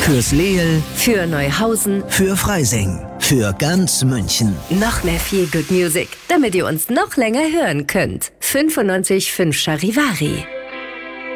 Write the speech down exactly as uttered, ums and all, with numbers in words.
Fürs Leel, für Neuhausen, für Freising, für ganz München. Noch mehr viel Good Music, damit ihr uns noch länger hören könnt. fünfundneunzig Komma fünf Charivari.